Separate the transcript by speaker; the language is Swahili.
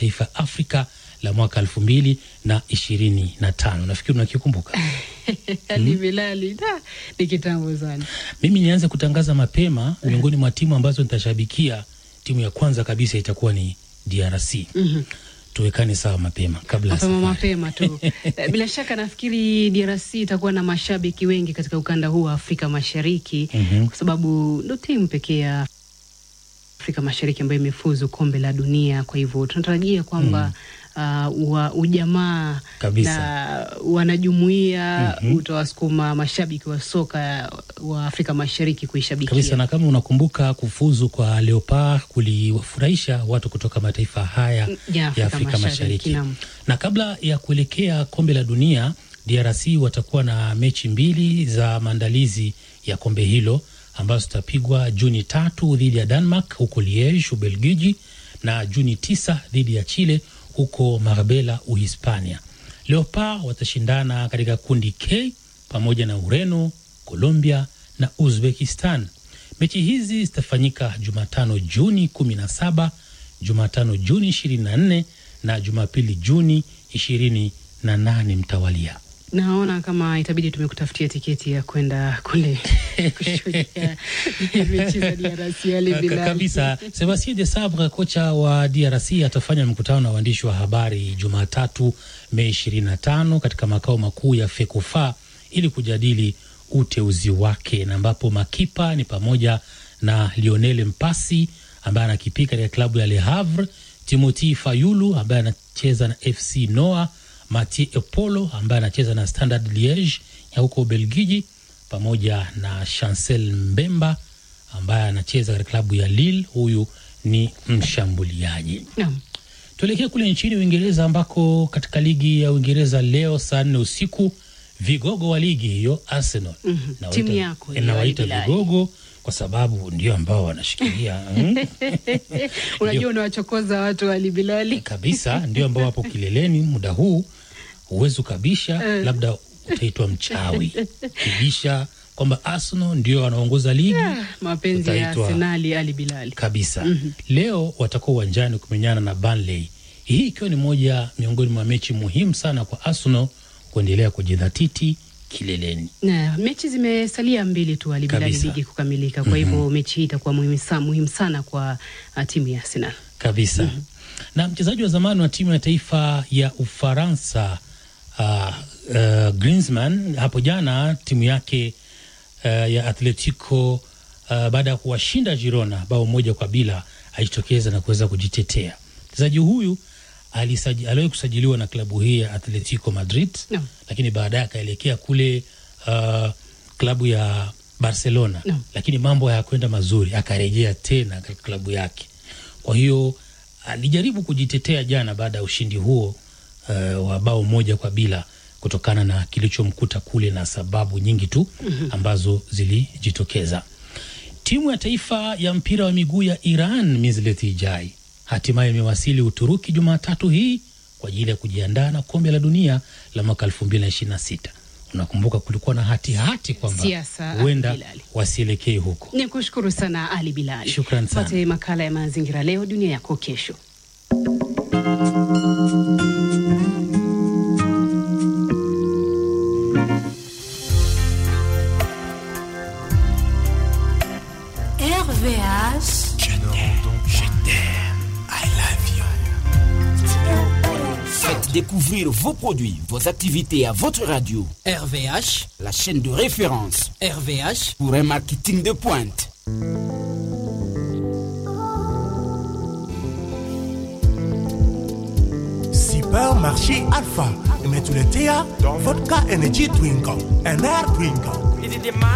Speaker 1: mataifa Afrika la mwaka 2025. Nafikiri unakikumbuka.
Speaker 2: Ali Bilali, ni kitambo sana.
Speaker 1: Mimi nianze kutangaza mapema miongoni mwa timu ambazo nitashabikia. Timu ya kwanza kabisa itakuwa ni DRC. Tuwekane sawa mapema kabla
Speaker 2: mapema tu. Bila shaka nafikiri DRC itakuwa na mashabiki wengi katika ukanda huu wa Afrika Mashariki kwa sababu ndio timu pekee ya Afrika Mashariki ambayo imefuzu kombe la dunia. Kwa hivyo tunatarajia kwamba ujamaa
Speaker 1: kabisa
Speaker 2: na wanajumuia utawasukuma mashabiki wa soka wa Afrika Mashariki kuishabikia
Speaker 1: kabisa. Na kama unakumbuka, kufuzu kwa Leopard kulifurahisha watu kutoka mataifa haya ya Afrika Mashariki. Na kabla ya kuelekea kombe la dunia, DRC watakuwa na mechi 2 za maandalizi ya kombe hilo ambazo zitapigwa Juni 3 dhidi ya Denmark huko Liege, Ubelgiji, na Juni 9 dhidi ya Chile huko Marbella, Uhispania. Leopard watashindana katika kundi K pamoja na Ureno, Colombia na Uzbekistan. Mechi hizi zitafanyika Jumatano Juni 17, Jumatano Juni 24 na Jumapili Juni 28 mtawalia.
Speaker 2: Naona kama itabidi tumekutafutia tiketi ya kwenda kule kushuhudia mechi za DRC. Ali Bilali
Speaker 1: kabisa. Sebastien Desabre, kocha wa DRC, atafanya mkutano na waandishi wa habari Jumatatu Mei 25 katika makao makuu ya FECOFA ili kujadili uteuzi wake, na ambapo makipa ni pamoja na Lionel Mpasi ambaye anakipika katika klabu ya Le Havre, Timothy Fayulu ambaye anacheza na FC Noa, Mathieu Epolo ambaye anacheza na Standard Liege ya huko Belgiji, pamoja na Chancel Mbemba ambaye anacheza katika klabu ya Lille. Huyu ni mshambuliaji. Tuelekee kule nchini Uingereza ambako katika ligi ya Uingereza leo saa 4 usiku vigogo wa ligi hiyo Arsenal
Speaker 2: na timu yako
Speaker 1: inawaita vigogo kwa sababu ndio ambao wanashikilia
Speaker 2: unajua unawachokoza watu wa Ali Bilali
Speaker 1: kabisa, ndio ambao wapo kileleni muda huu. Uwezo kabisha labda utaitwa mchawi kibisha kwamba Arsenal ndio wanaongoza ligi.
Speaker 2: Mapenzi ya Arsenal, Ali Bilali
Speaker 1: kabisa. Leo watakuwa uwanjani kumenyana na Burnley, hii ikiwa ni moja miongoni mwa mechi muhimu sana kwa Arsenal kuendelea kujidhatiti kileleni.
Speaker 2: Na mechi zimesalia 2 tu Ali Bilali ligi kukamilika. Kwa hivyo mechi hii itakuwa muhimu sana kwa timu ya Arsenal
Speaker 1: kabisa. Na mchezaji wa zamani wa timu ya taifa ya Ufaransa Griezmann, hapo jana timu yake ya Atletico baada ya kuwashinda Girona bao 1-0 alijitokeza na kuweza kujitetea. Mchezaji huyu aliwahi kusajiliwa na klabu hii ya Atletico Madrid, lakini baadaye akaelekea kule klabu ya Barcelona, lakini mambo hayakwenda mazuri, akarejea tena katika klabu yake. Kwa hiyo alijaribu kujitetea jana baada ya ushindi huo wa bao 1-0 kutokana na kilichomkuta kule na sababu nyingi tu ambazo zilijitokeza. Timu ya taifa ya mpira wa miguu ya Iran Mizletijai hatimaye imewasili Uturuki Jumatatu hii kwa ajili ya kujiandaa na kombe la dunia la mwaka 2026. Unakumbuka kulikuwa na hati kwamba huenda wasielekee huko.
Speaker 2: Nikushukuru sana Ali Bilali.
Speaker 1: Shukrani sana.
Speaker 2: Pate makala ya mazingira leo dunia yako kesho.
Speaker 3: RVH. Je t'aime. I love you. Faites découvrir vos produits, vos activités à votre radio. RVH, la chaîne de référence. RVH pour un marketing de pointe.
Speaker 4: Supermarché Alpha. Et mettez le thé à vodka energy drink, un air drink.